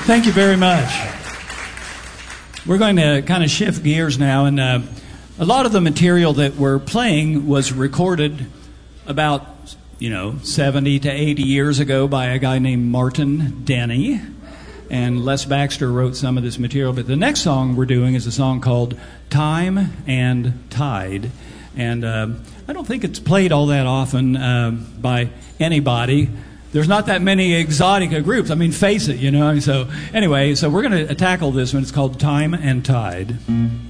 Thank you very much. We're going to kind of shift gears now, and a lot of the material that we're playing was recorded about, 70 to 80 years ago by a guy named Martin Denny, and Les Baxter wrote some of this material. But the next song we're doing is a song called Time and Tide, and I don't think it's played all that often by anybody. There's not that many Exotica groups. I mean, face it, So anyway, we're going to tackle this one. It's called Time and Tide.